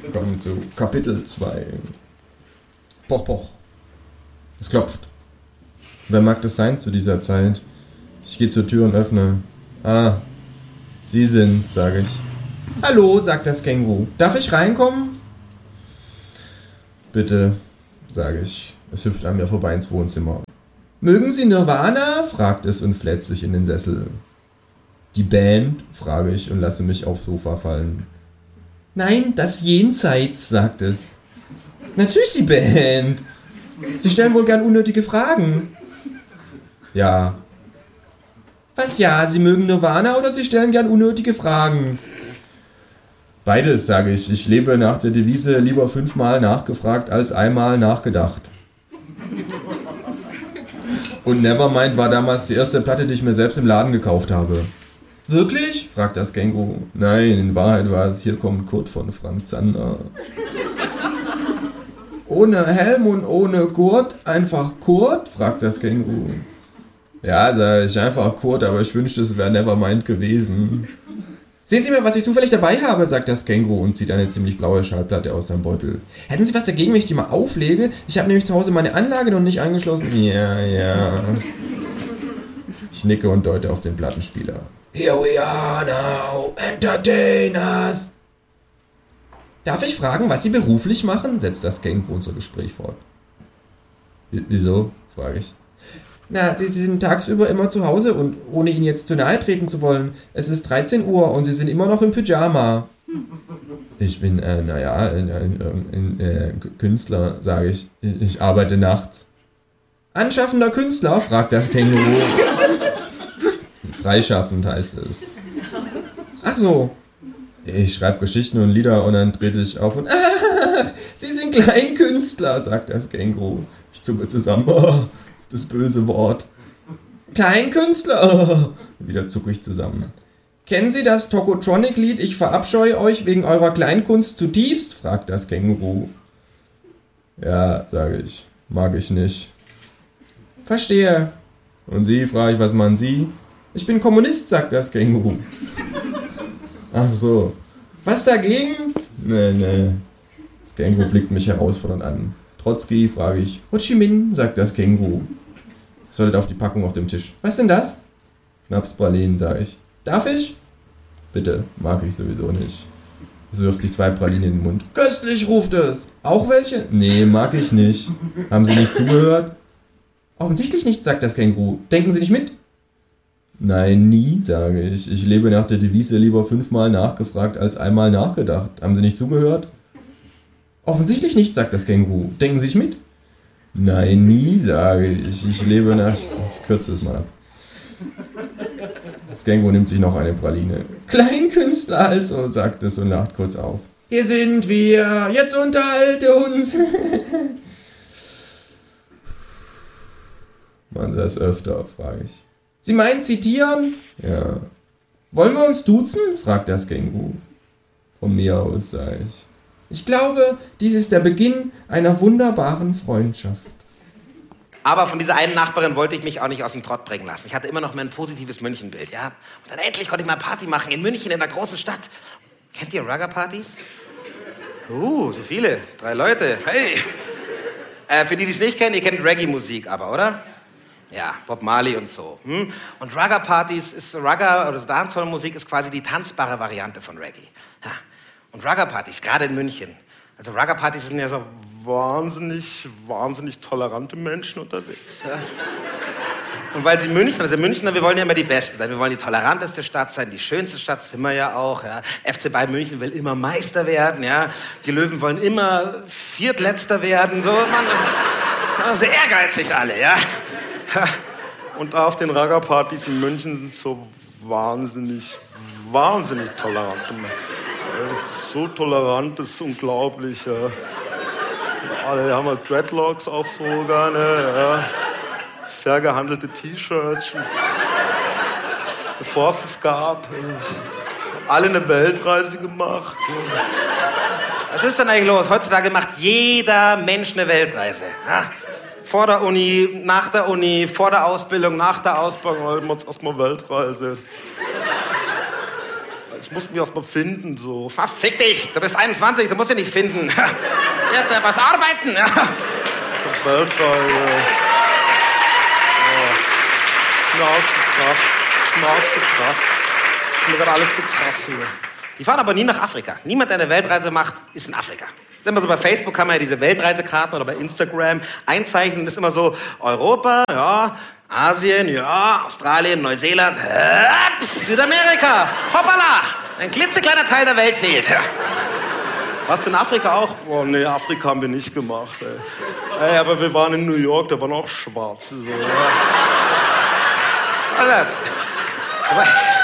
Wir kommen zu Kapitel 2. Poch, poch. Es klopft. Wer mag das sein zu dieser Zeit? Ich gehe zur Tür und öffne. Ah, Sie sind's, sage ich. Hallo, sagt das Känguru. Darf ich reinkommen? Bitte, sage ich. Es hüpft an mir vorbei ins Wohnzimmer. Mögen Sie Nirvana? Fragt es und flätzt sich in den Sessel. Die Band? Frage ich und lasse mich aufs Sofa fallen. Nein, das Jenseits, sagt es. Natürlich die Band. Sie stellen wohl gern unnötige Fragen. Ja. Was ja? Sie mögen Nirvana oder Sie stellen gern unnötige Fragen? Beides, sage ich. Ich lebe nach der Devise lieber 5-mal nachgefragt als einmal nachgedacht. Und Nevermind war damals die erste Platte, die ich mir selbst im Laden gekauft habe. Wirklich? Fragt das Känguru. Nein, in Wahrheit war es Hier kommt Kurt von Frank Zander. Ohne Helm und ohne Gurt, einfach Kurt? Fragt das Känguru. Ja, sag ich, einfach Kurt, aber ich wünschte, es wäre Nevermind gewesen. Sehen Sie mal, was ich zufällig dabei habe, sagt das Känguru und zieht eine ziemlich blaue Schallplatte aus seinem Beutel. Hätten Sie was dagegen, wenn ich die mal auflege? Ich habe nämlich zu Hause meine Anlage noch nicht angeschlossen. Ja. Ich nicke und deute auf den Plattenspieler. Here we are now, entertainers. Darf ich fragen, was Sie beruflich machen? Setzt das Känguru unser Gespräch fort. Wieso? Frage ich. Na, Sie sind tagsüber immer zu Hause und ohne Ihnen jetzt zu nahe treten zu wollen. Es ist 13 Uhr und Sie sind immer noch im Pyjama. Ich bin, Künstler, sage ich. Ich arbeite nachts. Anschaffender Künstler? Fragt das Känguru. Freischaffend heißt es. Ach so. Ich schreibe Geschichten und Lieder und dann trete ich auf und Sie sind Kleinkünstler, sagt das Känguru. Ich zucke zusammen. Das böse Wort. Kleinkünstler. Wieder zucke ich zusammen. Kennen Sie das Tokotronic-Lied Ich verabscheue euch wegen eurer Kleinkunst zutiefst? Fragt das Känguru. Ja, sage ich. Mag ich nicht. Verstehe. Und Sie? Frage ich, was machen Sie? Ich bin Kommunist, sagt das Känguru. Ach so. Was dagegen? Nee. Das Känguru blickt mich herausfordernd an. Trotzki, frage ich. Ho Chi Minh, sagt das Känguru. Ich sollte auf die Packung auf dem Tisch. Was denn das? Schnapspralinen, sage ich. Darf ich? Bitte, mag ich sowieso nicht. Es wirft sich 2 Pralinen in den Mund. Köstlich, ruft es. Auch welche? Nee, mag ich nicht. Haben Sie nicht zugehört? Offensichtlich nicht, sagt das Känguru. Denken Sie nicht mit? Nein, nie, sage ich. Ich lebe nach der Devise lieber 5-mal nachgefragt als einmal nachgedacht. Haben Sie nicht zugehört? Offensichtlich nicht, sagt das Känguru. Denken Sie nicht mit? Nein, nie, sage ich. Ich lebe nach... Ich kürze es mal ab. Das Känguru nimmt sich noch eine Praline. Kleinkünstler also, sagt es und lacht kurz auf. Hier sind wir, jetzt unterhalte uns. Man das öfter, frage ich. Sie meinen zitieren? Ja. Wollen wir uns duzen? Fragt das Känguru. Von mir aus, sage ich. Ich glaube, dies ist der Beginn einer wunderbaren Freundschaft. Aber von dieser einen Nachbarin wollte ich mich auch nicht aus dem Trott bringen lassen. Ich hatte immer noch mein positives Münchenbild, ja. Und dann endlich konnte ich mal Party machen in München, in der großen Stadt. Kennt ihr Rugger-Partys? So viele. 3 Leute. Hey. Für die, die es nicht kennen, ihr kennt Reggae-Musik aber, oder? Ja, Bob Marley und so. Und Rugger-Partys ist Rugger, oder Dancehall-Musik ist quasi die tanzbare Variante von Reggae. Ja. Und Rugger-Partys, gerade in München. Also Rugger-Partys sind ja so wahnsinnig tolerante Menschen unterwegs. Ja. Und weil sie Münchner, wir wollen ja immer die Besten sein. Wir wollen die toleranteste Stadt sein, die schönste Stadt sind wir ja auch. Ja. FC Bayern München will immer Meister werden. Ja. Die Löwen wollen immer Viertletzter werden. So, sehr ehrgeizig alle, ja. Und auf den Rugger-Partys in München sind so wahnsinnig tolerante Menschen. Das ist so tolerant, das ist unglaublich. Ja. Alle haben halt Dreadlocks auch so gerne. Ja. Fair gehandelte T-Shirts. Bevor es gab. Alle eine Weltreise gemacht. Was ist denn eigentlich los? Heutzutage macht jeder Mensch eine Weltreise. Ja. Vor der Uni, nach der Uni, vor der Ausbildung, nach der Ausbildung. Halt erstmal Weltreise. Ich musste mich erst mal finden, so. Fick dich, du bist 21, du musst dich nicht finden. Erst was arbeiten. Zur Weltreise. Schnauz zu krass. Mir wird alles zu krass hier. Die fahren aber nie nach Afrika. Niemand, der eine Weltreise macht, ist in Afrika. Das ist immer so, bei Facebook kann man ja diese Weltreisekarten oder bei Instagram einzeichnen. Das ist immer so, Europa, ja, Asien, ja, Australien, Neuseeland, Südamerika, hoppala, ein klitzekleiner Teil der Welt fehlt. Warst du in Afrika auch? Oh nee, Afrika haben wir nicht gemacht. Ey, aber wir waren in New York, da waren auch Schwarze. So, ja. Alles. Aber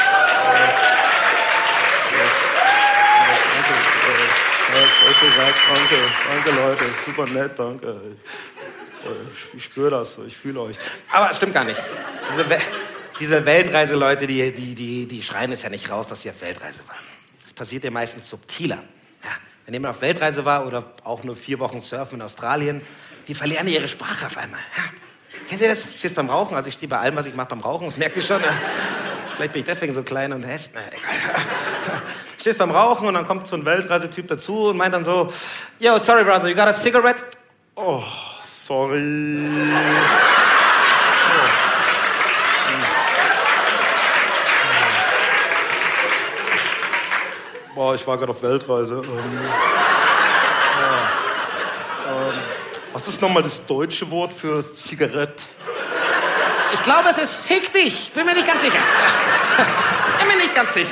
Danke Leute, super nett, danke. Ich spüre das so, ich fühle euch. Aber stimmt gar nicht. Diese Weltreiseleute, die schreien es ja nicht raus, dass sie auf Weltreise waren. Das passiert ja meistens subtiler. Ja, wenn jemand auf Weltreise war oder auch nur 4 Wochen surfen in Australien, die verlieren ihre Sprache auf einmal. Ja. Kennt ihr das? Du stehst beim Rauchen, also ich stehe bei allem, was ich mache beim Rauchen, das merkt ihr schon. Vielleicht bin ich deswegen so klein und hässlich. Egal. Du stehst beim Rauchen und dann kommt so ein Weltreisetyp dazu und meint dann so, yo, sorry brother, you got a cigarette? Oh, sorry. Boah, ich war gerade auf Weltreise. Was ist nochmal das deutsche Wort für Zigarette? Ich glaube, es ist fick dich. Bin mir nicht ganz sicher. Bin mir nicht ganz sicher.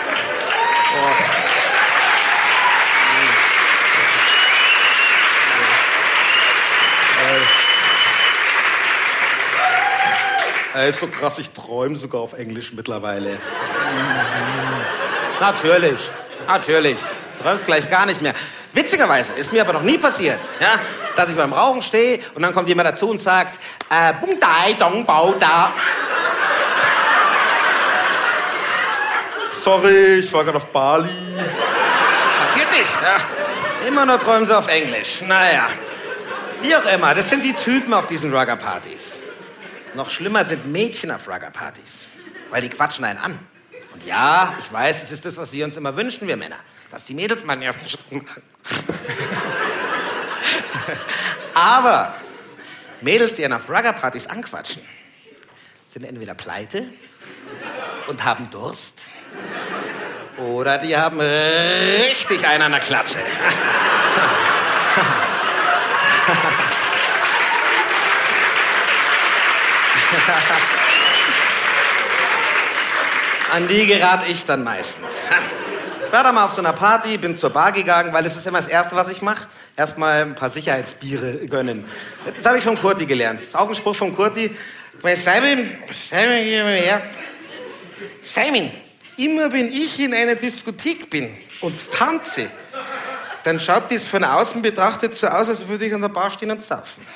Ey, ist so krass, ich träume sogar auf Englisch mittlerweile. Natürlich. Du träumst gleich gar nicht mehr. Witzigerweise ist mir aber noch nie passiert, ja, dass ich beim Rauchen stehe und dann kommt jemand dazu und sagt, bum dai dong bau da. Sorry, ich war gerade auf Bali. Passiert nicht, ja. Immer nur träumen sie auf Englisch. Naja, wie auch immer, das sind die Typen auf diesen Rugger-Partys. Noch schlimmer sind Mädchen auf Rugger-Partys, weil die quatschen einen an. Und ja, ich weiß, das ist das, was wir uns immer wünschen, wir Männer. Dass die Mädels mal den ersten Schritt machen. Aber Mädels, die einen auf Rugger-Partys anquatschen, sind entweder pleite und haben Durst oder die haben richtig einen an der Klatsche. An die gerate ich dann meistens. Ich war da mal auf so einer Party, bin zur Bar gegangen, weil das ist immer das Erste, was ich mache. Erstmal ein paar Sicherheitsbiere gönnen. Das habe ich von Kurti gelernt. Das ist auch ein Spruch von Kurti. Simon, geh mal her. Simon, immer wenn ich in einer Diskothek bin und tanze, dann schaut das von außen betrachtet so aus, als würde ich an der Bar stehen und zapfen.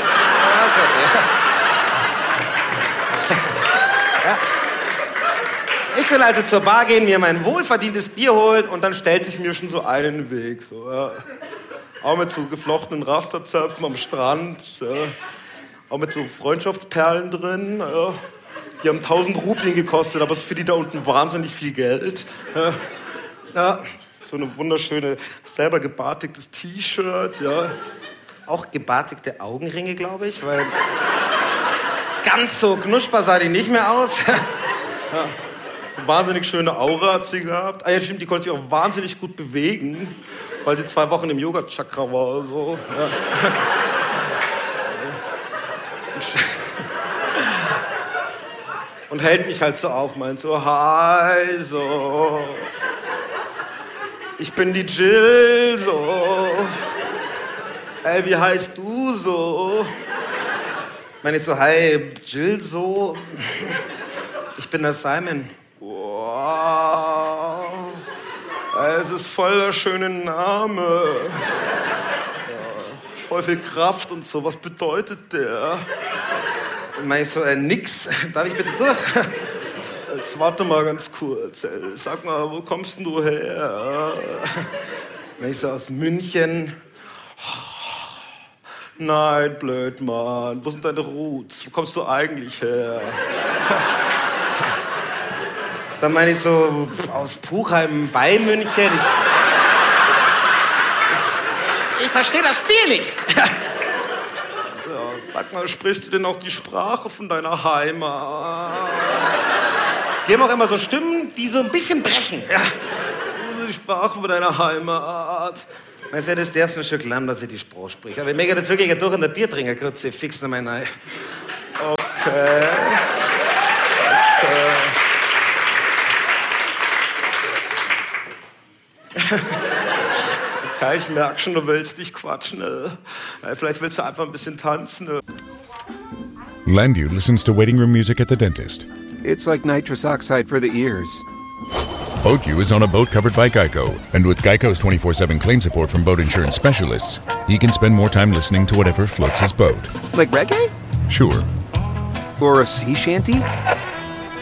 Ja. Ich will also zur Bar gehen, mir mein wohlverdientes Bier holen und dann stellt sich mir schon so einen Weg. So, ja. Auch mit so geflochtenen Rasterzöpfen am Strand. Ja. Auch mit so Freundschaftsperlen drin. Ja. Die haben 1000 Rupien gekostet, aber es ist für die da unten wahnsinnig viel Geld. Ja. Ja. So eine wunderschöne, selber gebartigtes T-Shirt. Ja. Auch gebartigte Augenringe, glaube ich, weil ganz so knusprig sah die nicht mehr aus. Ja. Eine wahnsinnig schöne Aura hat sie gehabt. Ah ja, stimmt, die konnte sich auch wahnsinnig gut bewegen, weil sie 2 Wochen im Yoga-Chakra war. So. Ja. Und hält mich halt so auf, meint so, hi, so. Ich bin die Jill, so. Ey, wie heißt du, so? Meine ich so, hi, Jill, so. Ich bin der Simon. Wow. Es ist voll der schöne Name. Ja, voll viel Kraft und so. Was bedeutet der? Und meine ich so, nix. Darf ich bitte durch? Jetzt warte mal ganz kurz. Sag mal, wo kommst denn du her? Meine ich so, aus München. Nein, blöd, Mann. Wo sind deine Roots? Wo kommst du eigentlich her? Dann meine ich so aus Puchheim bei München. Ich verstehe das Spiel nicht. Ja, sag mal, sprichst du denn auch die Sprache von deiner Heimat? Die haben auch immer so Stimmen, die so ein bisschen brechen. Ja, die Sprache von deiner Heimat. Weißt du, das darfst du schon glauben, dass ich die Sprache spreche. Aber mir geht das wirklich durch in der Biertrinkergrütze. Fix noch mal rein. Okay. Okay, ich merke schon, du willst dich quatschen. Vielleicht willst du einfach ein bisschen tanzen. Landu listens to waiting room music at the dentist. It's like nitrous oxide for the ears. BoatU is on a boat covered by Geico, and with Geico's 24/7 claim support from boat insurance specialists, he can spend more time listening to whatever floats his boat. Like reggae? Sure. Or a sea shanty?